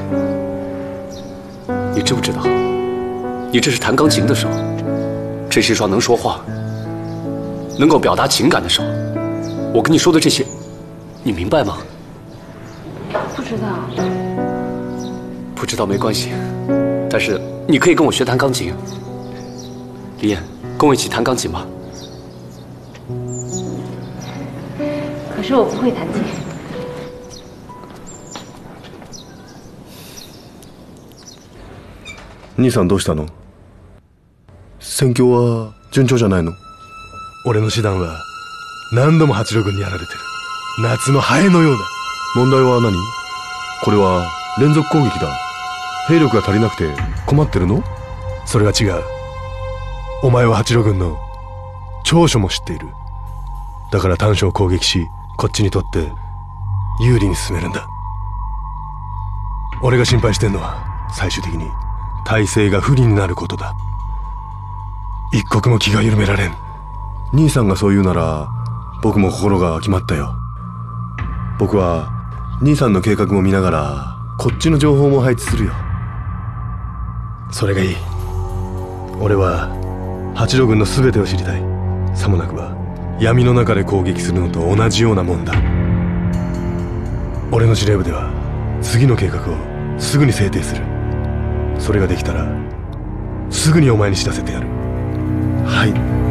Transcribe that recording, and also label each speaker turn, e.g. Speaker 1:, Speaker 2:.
Speaker 1: 你知不知道，你这是弹钢琴的时候，这是一双能说话、能够表达情感的手。我跟你说的这些，你明白吗？
Speaker 2: 不知道。
Speaker 1: 不知道没关系，但是你可以跟我学弹钢琴。李艳，跟我一起弹钢琴吧。
Speaker 2: 可是我不会弹琴。
Speaker 3: 兄さんどうしたの？戦況は順調じゃないの？
Speaker 4: 俺の師団は何度も八郎軍にやられてる。夏のハエのようだ。
Speaker 3: 問題は何？これは連続攻撃だ。兵力が足りなくて困ってるの？
Speaker 4: それは違う。お前は八郎軍の長所も知っている。だから短所を攻撃し、こっちにとって有利に進めるんだ。俺が心配してんのは最終的に体制が不利になることだ。一刻も気が緩められん。
Speaker 3: 兄さんがそう言うなら僕も心が決まったよ。僕は兄さんの計画も見ながらこっちの情報も配置するよ。
Speaker 4: それがいい。俺は八郎軍の全てを知りたい。さもなくば闇の中で攻撃するのと同じようなもんだ。俺の司令部では次の計画をすぐに制定する。それができたらすぐにお前に知らせてやる。
Speaker 3: はい。